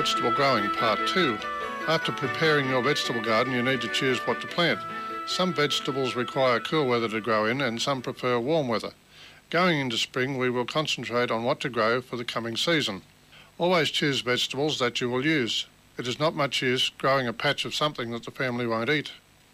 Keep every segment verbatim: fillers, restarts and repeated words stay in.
Vegetable Growing, Part two. After preparing your vegetable garden, you need to choose what to plant. Some vegetables require cool weather to grow in and some prefer warm weather. Going into spring, we will concentrate on what to grow for the coming season. Always choose vegetables that you will use. It is not much use growing a patch of something that the family won't eat.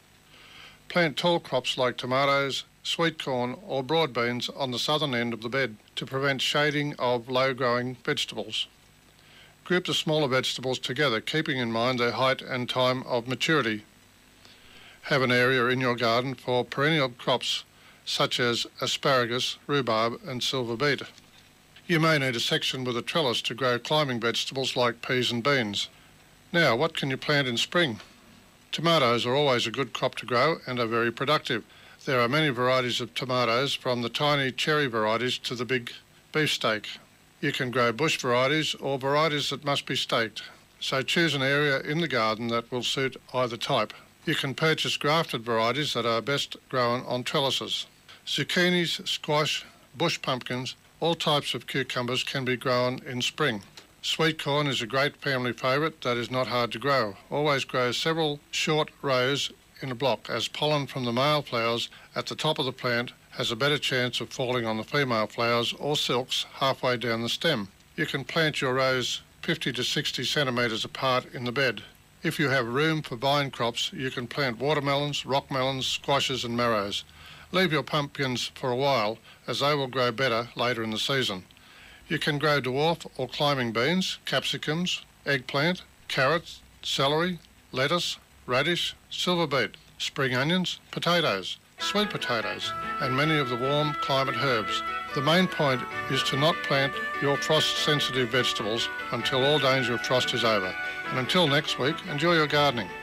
Plant tall crops like tomatoes, sweet corn or broad beans on the southern end of the bed to prevent shading of low-growing vegetables. Group the smaller vegetables together, keeping in mind their height and time of maturity. Have an area in your garden for perennial crops such as asparagus, rhubarb and silver beet. You may need a section with a trellis to grow climbing vegetables like peas and beans. Now, what can you plant in spring? Tomatoes are always a good crop to grow and are very productive. There are many varieties of tomatoes, from the tiny cherry varieties to the big beefsteak. You can grow bush varieties or varieties that must be staked, so choose an area in the garden that will suit either type. You can purchase grafted varieties that are best grown on trellises. Zucchinis, squash, bush pumpkins, all types of cucumbers can be grown in spring. Sweet corn is a great family favourite that is not hard to grow. Always grow several short rows in a block, as pollen from the male flowers at the top of the plant has a better chance of falling on the female flowers or silks halfway down the stem. You can plant your rows fifty to sixty centimetres apart in the bed. If you have room for vine crops, you can plant watermelons, rock melons, squashes and marrows. Leave your pumpkins for a while, as they will grow better later in the season. You can grow dwarf or climbing beans, capsicums, eggplant, carrots, celery, lettuce, radish, silver beet, spring onions, potatoes, sweet potatoes, and many of the warm climate herbs. The main point is to not plant your frost-sensitive vegetables until all danger of frost is over. And until next week, enjoy your gardening.